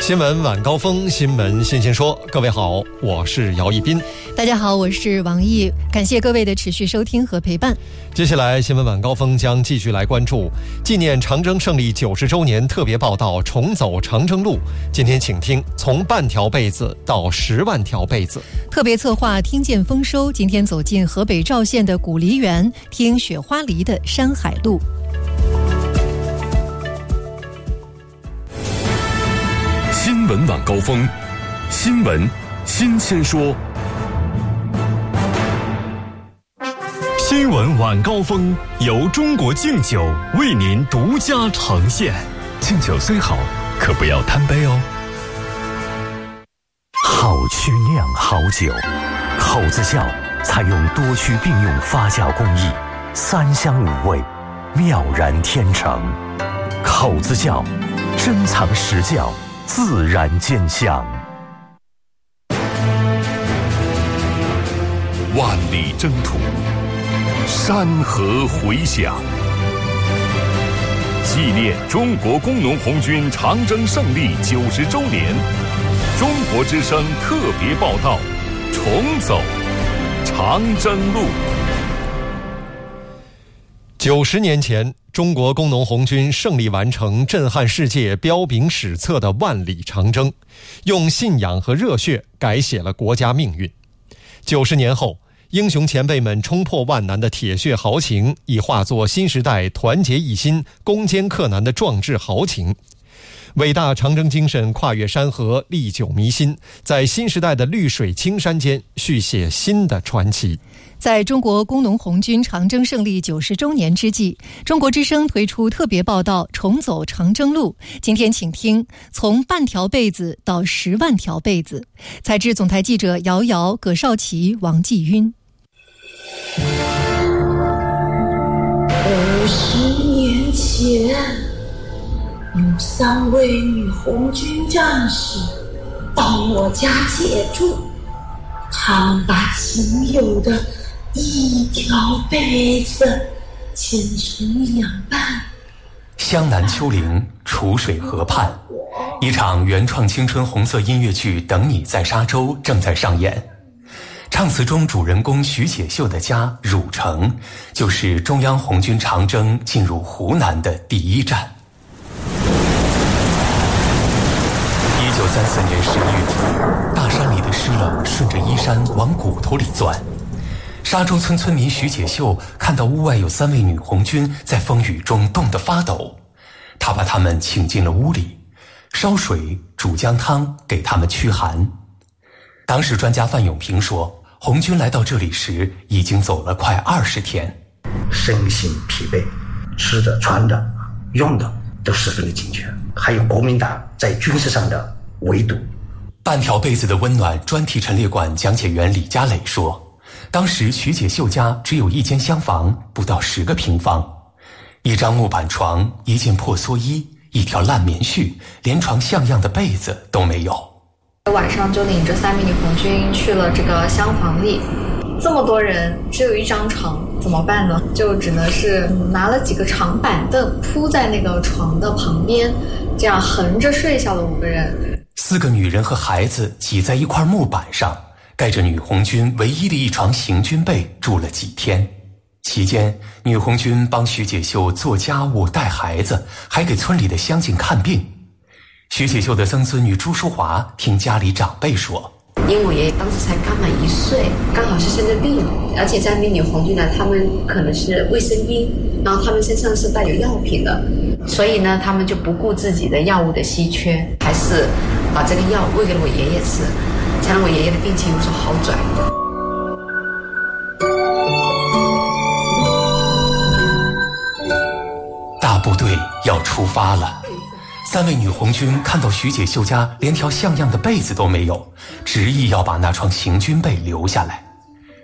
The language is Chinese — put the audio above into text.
新闻晚高峰，新闻新鲜说。各位好，我是姚一斌。 大家好，我是王毅。感谢各位的持续收听和陪伴。 接下来新闻晚高峰将继续来关注纪念长征胜利90周年特别报道，重走长征路。今天请听从半条被子到10万条被子。 特别策划听见丰收，今天走进河北赵县的古梨园，听雪花梨的山海路。 新闻晚高峰，新闻新鲜说。新闻晚高峰由中国敬酒为您独家呈现。敬酒虽好，可不要贪杯哦。 好曲酿好酒，口子窖采用多区并用发酵工艺，3香5味，妙然天成。口子窖珍藏实窖，自然见香。 万里征途，山河回响，纪念中国工农红军长征胜利90周年，中国之声特别报道，重走长征路。 90年前，中国工农红军胜利完成震撼世界、彪炳史册的万里长征，用信仰和热血改写了国家命运。90年后，英雄前辈们冲破万难的铁血豪情，已化作新时代团结一心、攻坚克难的壮志豪情。伟大长征精神跨越山河，历久弥新，在新时代的绿水青山间续写新的传奇。 在中国工农红军长征胜利90周年之际，中国之声推出特别报道，重走长征路。今天请听从半条被子到10万条被子。采制总台记者姚瑶、葛少奇、王继晕。 50年前，有3位女红军战士到我家借住，他们把仅有的一条被子剪成2半。 湘南丘陵，楚水河畔，一场原创青春红色音乐剧《等你在沙洲》正在上演。唱词中主人公徐铁秀的家汝城，就是中央红军长征进入湖南的第一站。1934年11月底，大山里的湿冷顺着衣衫往骨头里钻。沙洲村村民徐铁秀看到屋外有3位女红军在风雨中冻得发抖，他把他们请进了屋里，烧水煮姜汤给他们驱寒。当时专家范永平说，红军来到这里时已经走了快20天， 身心疲惫，吃的穿的用的都十分的紧缺，还有国民党在军事上的围堵。 半条被子的温暖专题陈列馆讲解员李家磊说，当时徐铁秀家只有1间厢房，不到10个平方，一张木板床，一件破蓑衣，一条烂棉絮，连床像样的被子都没有。 晚上就领着3名女红军去了这个厢房里，这么多人只有1张床，怎么办呢？就只能是拿了几个长板凳铺在那个床的旁边，这样横着睡下了5个人。 4个女人和孩子挤在一块木板上，盖着女红军唯一的一床行军被住了几天。期间，女红军帮徐铁秀做家务、带孩子，还给村里的乡亲看病。徐铁秀的曾孙女朱淑华听家里长辈说， 因为我爷爷当时才刚满1岁，刚好是生着病，而且3名女红军呢，他们可能是卫生兵，然后他们身上是带有药品的，所以呢，他们就不顾自己的药物的稀缺，还是把这个药喂给了我爷爷吃，才让我爷爷的病情有所好转。 大部队要出发了。3位女红军看到徐铁秀家连条像样的被子都没有，执意要把那床行军被留下来。